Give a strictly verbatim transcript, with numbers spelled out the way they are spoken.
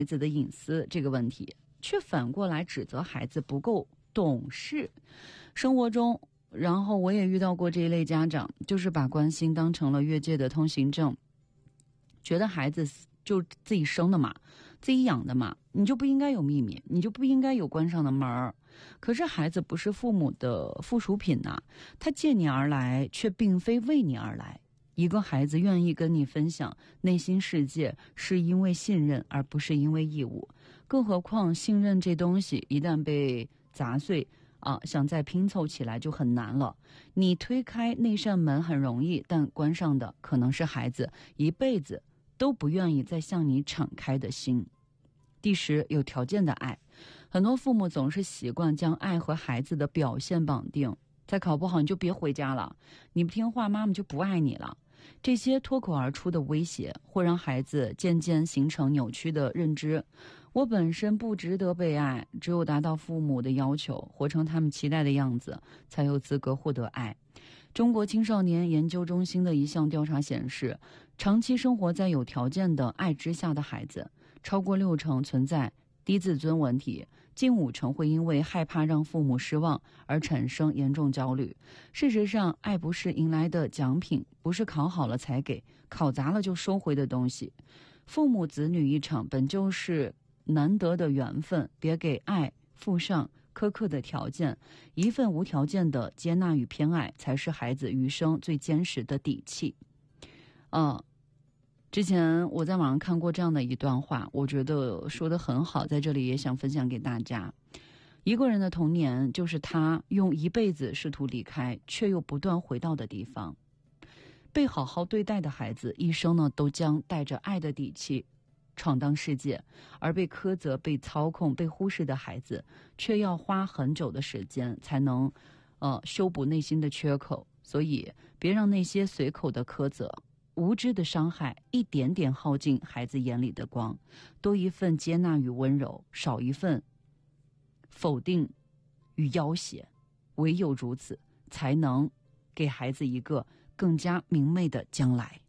子的隐私这个问题，却反过来指责孩子不够懂事。生活中，然后我也遇到过这一类家长，就是把关心当成了越界的通行证，觉得孩子就自己生的嘛，自己养的嘛，你就不应该有秘密，你就不应该有关上的门儿。可是孩子不是父母的附属品呐、啊，他借你而来，却并非为你而来。一个孩子愿意跟你分享内心世界，是因为信任，而不是因为义务。更何况信任这东西一旦被砸碎啊，想再拼凑起来就很难了。你推开那扇门很容易，但关上的可能是孩子一辈子都不愿意再向你敞开的心。第十，有条件的爱。很多父母总是习惯将爱和孩子的表现绑定，再考不好你就别回家了，你不听话妈妈就不爱你了。这些脱口而出的威胁会让孩子渐渐形成扭曲的认知，我本身不值得被爱，只有达到父母的要求，活成他们期待的样子，才有资格获得爱。中国青少年研究中心的一项调查显示，长期生活在有条件的爱之下的孩子，超过六成存在低自尊问题，近五成会因为害怕让父母失望而产生严重焦虑。事实上，爱不是迎来的奖品，不是考好了才给，考砸了就收回的东西。父母子女一场本就是难得的缘分，别给爱附上苛刻的条件，一份无条件的接纳与偏爱，才是孩子余生最坚实的底气。嗯。之前我在网上看过这样的一段话，我觉得说得很好，在这里也想分享给大家。一个人的童年就是他用一辈子试图离开却又不断回到的地方。被好好对待的孩子一生呢都将带着爱的底气闯荡世界，而被苛责、被操控、被忽视的孩子却要花很久的时间才能呃修补内心的缺口。所以别让那些随口的苛责、无知的伤害一点点耗尽孩子眼里的光，多一份接纳与温柔，少一份否定与要挟。唯有如此，才能给孩子一个更加明媚的将来。